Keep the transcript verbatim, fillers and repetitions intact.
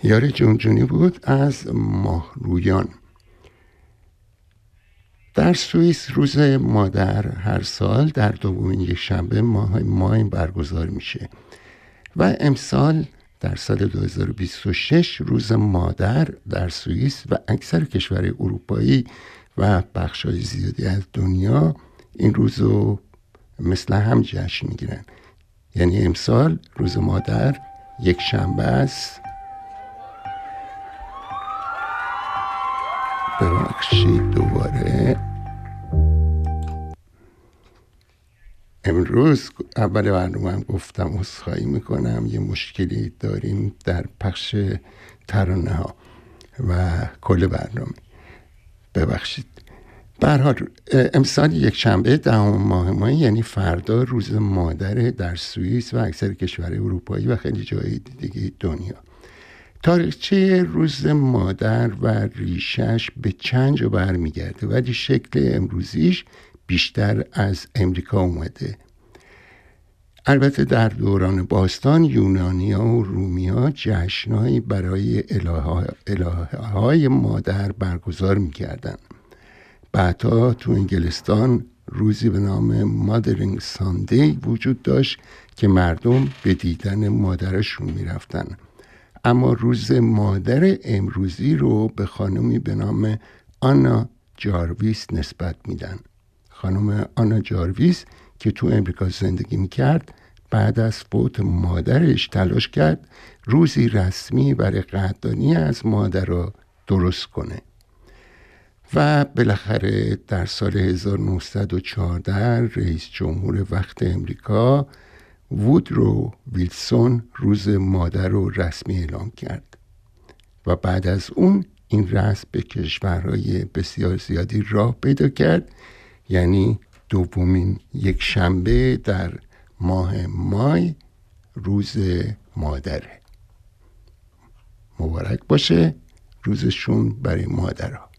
یاری جونجونی بود از ماهرویان. در سوئیس روز مادر هر سال در دومین یک شنبه ماه مای برگزار میشه و امسال در سال دو هزار و بیست و شش روز مادر در سوئیس و اکثر کشورهای اروپایی و بخشای زیادی از دنیا این روز رو مثل هم جشن میگیرن. یعنی امسال روز مادر یک شنبه است. ببخشید دوباره امروز اول برنامه هم گفتم عذرخواهی میکنم، یه مشکلی داریم در پخش ترانه ها و کل برنامه، ببخشید. به هر حال امسال یک شنبه دهم ماه مای یعنی فردا روز مادر در سوئیس و اکثر کشورهای اروپایی و خیلی جای دیگه دنیا. تاریخچه روز مادر و ریشش به چند جا برمیگرده ولی شکل امروزیش بیشتر از امریکا اومده. البته در دوران باستان یونانیا و رومیا جشنهایی برای الهه های مادر برگزار میکردن. بعدها تو انگلستان روزی به نام مادرینگ ساندی وجود داشت که مردم به دیدن مادرشون میرفتن. اما روز مادر امروزی رو به خانمی به نام آنا جارویس نسبت میدن. خانم آنا جارویس که تو امریکا زندگی میکرد بعد از فوت مادرش تلاش کرد روزی رسمی برای قدردانی از مادر رو درست کنه و بالاخره در سال هزار و نهصد و چهارده رئیس جمهور وقت امریکا وودرو ویلسون روز مادر رو رسمی اعلام کرد و بعد از اون این رسم به کشورهای بسیار زیادی راه پیدا کرد. یعنی دومین یک شنبه در ماه مای روز مادره. مبارک باشه روزشون برای مادرها.